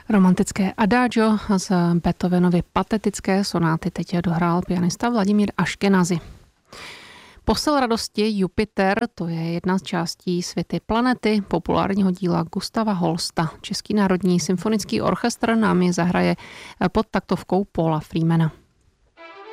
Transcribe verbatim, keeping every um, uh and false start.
Romantické adagio z Beethovenovy patetické sonáty teď dohrál pianista Vladimír Aškenazy. Posel radosti Jupiter, to je jedna z částí Světy planety, populárního díla Gustava Holsta. Český národní symfonický orchestr nám je zahraje pod taktovkou Paula Freemana.